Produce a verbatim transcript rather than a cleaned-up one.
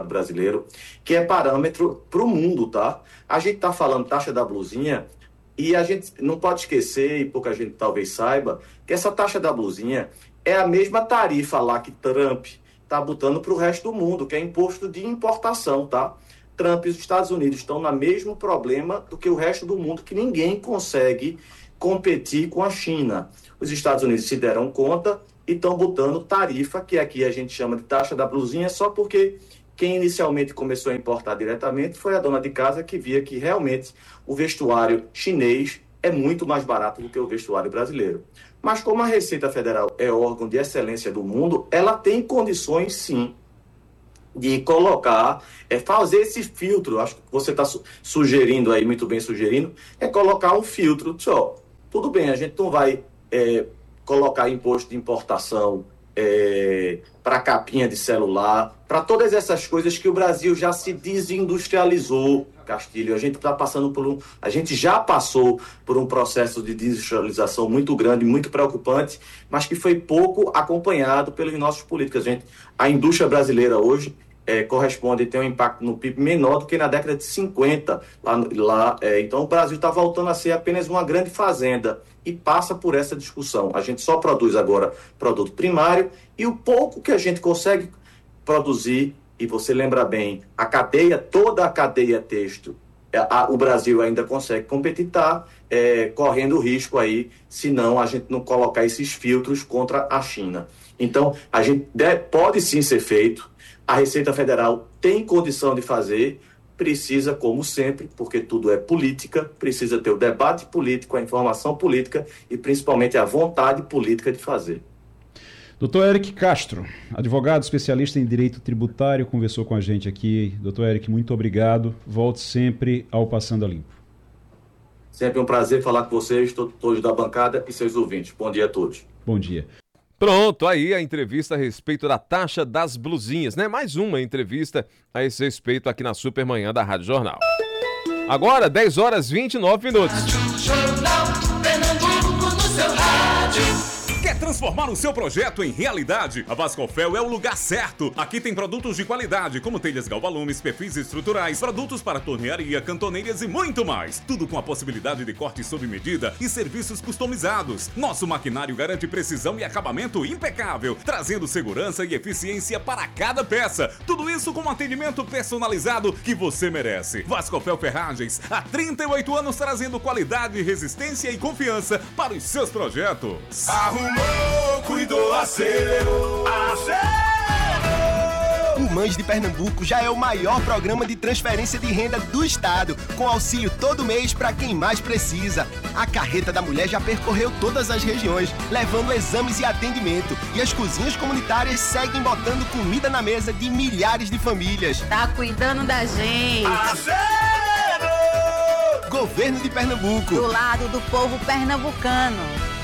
brasileiro, que é parâmetro para o mundo, tá? A gente está falando taxa da blusinha e a gente não pode esquecer, e pouca gente talvez saiba, que essa taxa da blusinha é a mesma tarifa lá que Trump está botando para o resto do mundo, que é imposto de importação, tá? Trump e os Estados Unidos estão no mesmo problema do que o resto do mundo, que ninguém consegue competir com a China. Os Estados Unidos se deram conta e estão botando tarifa, que aqui a gente chama de taxa da blusinha, só porque quem inicialmente começou a importar diretamente foi a dona de casa, que via que realmente o vestuário chinês é muito mais barato do que o vestuário brasileiro. Mas como a Receita Federal é órgão de excelência do mundo, ela tem condições, sim, de colocar, é fazer esse filtro. Acho que você está su- sugerindo aí, muito bem sugerindo, é colocar um filtro. Só, tudo bem, a gente não vai é, colocar imposto de importação é, para capinha de celular, para todas essas coisas que o Brasil já se desindustrializou, Castilho. A gente está passando por um, a gente já passou por um processo de desindustrialização muito grande, muito preocupante, mas que foi pouco acompanhado pelos nossos políticos. A, gente, a indústria brasileira hoje é, corresponde a ter um impacto no P I B menor do que na década de cinquenta. Lá, lá, é, então o Brasil está voltando a ser apenas uma grande fazenda e passa por essa discussão. A gente só produz agora produto primário e o pouco que a gente consegue produzir, e você lembra bem, a cadeia, toda a cadeia têxtil, a, a, o Brasil ainda consegue competir, tá, é, correndo risco aí, se não a gente não colocar esses filtros contra a China. Então, a gente deve, pode sim ser feito, a Receita Federal tem condição de fazer, precisa, como sempre, porque tudo é política, precisa ter o debate político, a informação política e principalmente a vontade política de fazer. doutor Eric Castro, advogado especialista em direito tributário, conversou com a gente aqui. doutor Eric, muito obrigado. Volte sempre ao Passando a Limpo. Sempre um prazer falar com vocês, todos da bancada e seus ouvintes. Bom dia a todos. Bom dia. Pronto, aí a entrevista a respeito da taxa das blusinhas, né? Mais uma entrevista a esse respeito aqui na Supermanhã da Rádio Jornal. Agora, dez horas e vinte e nove minutos. Rádio Jornal, Pernambuco no seu rádio. Quer transformar o seu projeto em realidade? A Vasconfel é o lugar certo. Aqui tem produtos de qualidade, como telhas galvalumes, perfis estruturais, produtos para tornearia, cantoneiras e muito mais. Tudo com a possibilidade de corte sob medida e serviços customizados. Nosso maquinário garante precisão e acabamento impecável, trazendo segurança e eficiência para cada peça. Tudo isso com um atendimento personalizado que você merece. Vasconfel Ferragens, há trinta e oito anos trazendo qualidade, resistência e confiança para os seus projetos. Arrumou, cuidou, acelerou, acelerou. O Mães de Pernambuco já é o maior programa de transferência de renda do estado, com auxílio todo mês para quem mais precisa. A Carreta da Mulher já percorreu todas as regiões, levando exames e atendimento. E as cozinhas comunitárias seguem botando comida na mesa de milhares de famílias. Tá cuidando da gente. Acelerou. Governo de Pernambuco. Do lado do povo pernambucano.